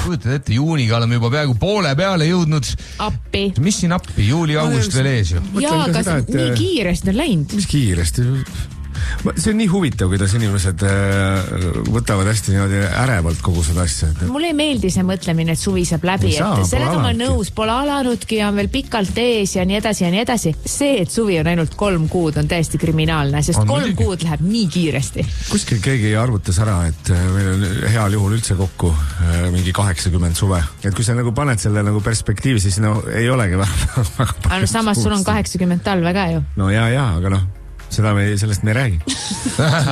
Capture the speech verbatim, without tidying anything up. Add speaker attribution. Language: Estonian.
Speaker 1: kujutad ette, juuniga oleme juba peaaegu poole peale jõudnud.
Speaker 2: Appi.
Speaker 1: Mis siin appi? Juuli-august veel ees ju.
Speaker 2: Jaa, aga seda, et... nii kiiresti on läinud.
Speaker 3: Mis kiiresti? See on nii huvitav, kuidas inimesed võtavad hästi niimoodi ärevalt kogu seda asja.
Speaker 2: Mulle ei meeldi see mõtlemine, et suvi saab läbi, et sellega ma nõus, pole alanudki, on veel pikalt ees ja nii edasi ja nii edasi. See, et suvi on ainult kolm kuud, on täiesti kriminaalne, sest on kolm muidugi. Kuud läheb nii kiiresti.
Speaker 3: Kuskil keegi arvutas ära, et meil on heal juhul üldse kokku mingi kaheksakümmend suve. Et kui sa nagu paned selle nagu perspektiivi, siis no ei olegi väga, väga
Speaker 2: aga no samas sul on kaheksakümmend talve ka ju.
Speaker 3: No jaa, jaa, aga noh, seda me, sellest me ei räägi.